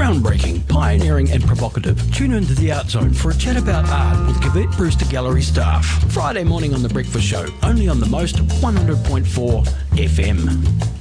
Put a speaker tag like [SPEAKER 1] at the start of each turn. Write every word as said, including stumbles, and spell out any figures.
[SPEAKER 1] Groundbreaking, pioneering and provocative. Tune into The Art Zone for a chat about art with Gavette Brewster Gallery staff. Friday morning on The Breakfast Show, only on the most one hundred point four F M.